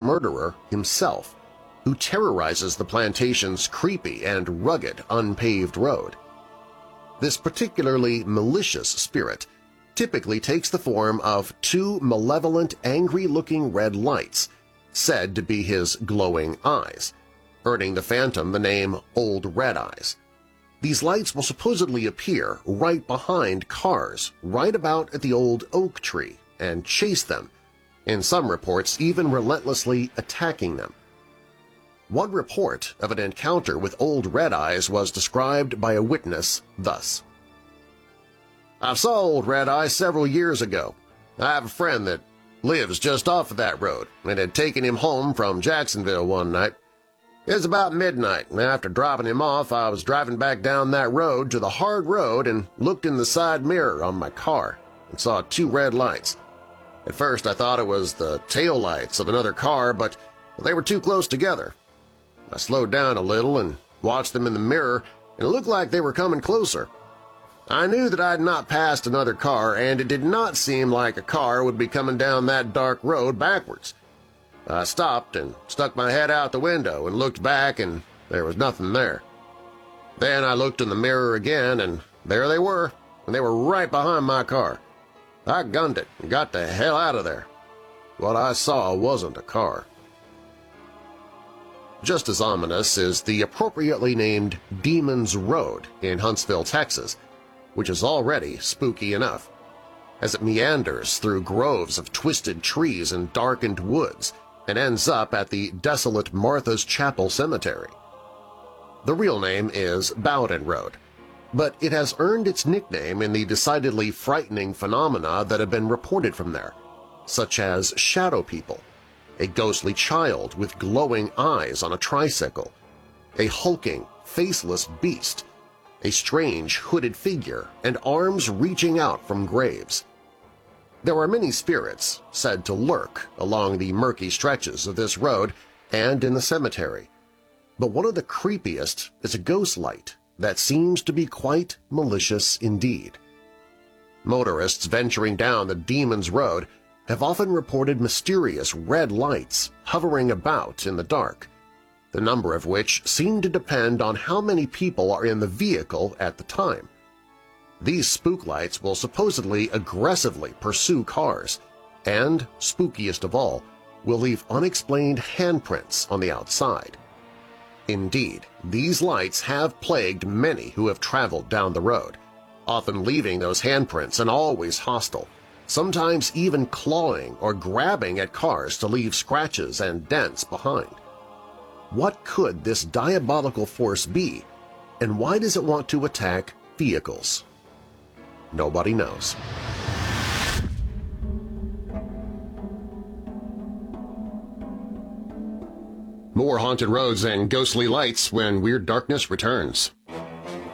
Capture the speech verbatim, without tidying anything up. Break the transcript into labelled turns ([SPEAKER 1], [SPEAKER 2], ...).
[SPEAKER 1] murderer himself, who terrorizes the plantation's creepy and rugged unpaved road. This particularly malicious spirit typically takes the form of two malevolent, angry-looking red lights, said to be his glowing eyes, earning the phantom the name Old Red Eyes. These lights will supposedly appear right behind cars, right about at the old oak tree, and chase them, in some reports even relentlessly attacking them. One report of an encounter with Old Red Eyes was described by a witness thus. "I saw Old Red Eyes several years ago. I have a friend that lives just off of that road and had taken him home from Jacksonville one night. It was about midnight, and after dropping him off, I was driving back down that road to the hard road and looked in the side mirror on my car and saw two red lights. At first I thought it was the tail lights of another car, but they were too close together. I slowed down a little and watched them in the mirror, and it looked like they were coming closer. I knew that I had not passed another car, and it did not seem like a car would be coming down that dark road backwards. I stopped and stuck my head out the window and looked back, and there was nothing there. Then I looked in the mirror again, and there they were, and they were right behind my car. I gunned it and got the hell out of there. What I saw wasn't a car." Just as ominous is the appropriately named Demon's Road in Huntsville, Texas, which is already spooky enough, as it meanders through groves of twisted trees and darkened woods and ends up at the desolate Martha's Chapel Cemetery. The real name is Bowden Road, but it has earned its nickname in the decidedly frightening phenomena that have been reported from there, such as shadow people, a ghostly child with glowing eyes on a tricycle, a hulking, faceless beast, a strange hooded figure, and arms reaching out from graves. There are many spirits said to lurk along the murky stretches of this road and in the cemetery, but one of the creepiest is a ghost light that seems to be quite malicious indeed. Motorists venturing down the Demon's Road have often reported mysterious red lights hovering about in the dark, the number of which seem to depend on how many people are in the vehicle at the time. These spook lights will supposedly aggressively pursue cars and, spookiest of all, will leave unexplained handprints on the outside. Indeed, these lights have plagued many who have traveled down the road, often leaving those handprints and always hostile, sometimes even clawing or grabbing at cars to leave scratches and dents behind. What could this diabolical force be, and why does it want to attack vehicles? Nobody knows. More haunted roads and ghostly lights when Weird Darkness returns.